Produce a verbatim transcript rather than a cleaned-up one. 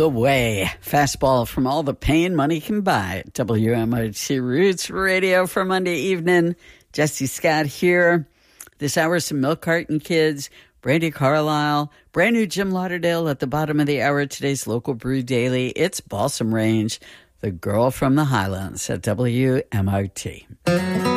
the way. Fastball from all the pain money can buy. W M R T Roots Radio for Monday evening. Jesse Scott here. This hour, some Milk Carton Kids, Brandi Carlile, brand new Jim Lauderdale at the bottom of the hour. Today's local brew daily. It's Balsam Range, the girl from the Highlands at W M R T.